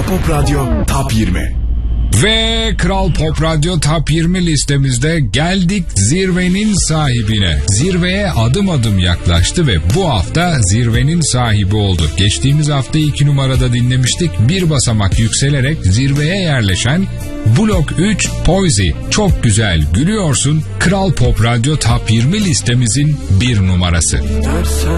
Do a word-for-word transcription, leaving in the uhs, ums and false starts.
Pop Radyo Top yirmi. Ve Kral Pop Radyo Top yirmi listemizde geldik zirvenin sahibine. Zirveye adım adım yaklaştı ve bu hafta zirvenin sahibi oldu. Geçtiğimiz hafta iki numarada dinlemiştik. Bir basamak yükselerek zirveye yerleşen Blok üç Poezy. Çok güzel gülüyorsun. Kral Pop Radyo Top yirmi listemizin bir numarası. Dersen